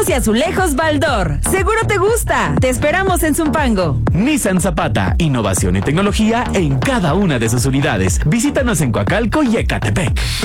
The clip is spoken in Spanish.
Vidrios y azulejos Baldor. Seguro te gusta. Te esperamos en Zumpango. Nissan Zapata, innovación y tecnología en cada una de sus unidades. Visítanos en Coacalco y Ecatepec.